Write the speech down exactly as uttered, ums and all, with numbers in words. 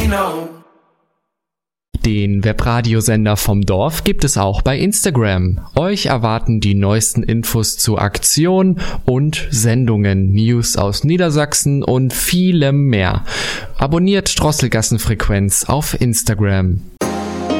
know. Den Webradiosender vom Dorf gibt es auch bei Instagram. Euch erwarten die neuesten Infos zu Aktionen und Sendungen, News aus Niedersachsen und vielem mehr. Abonniert Drosselgassenfrequenz auf Instagram.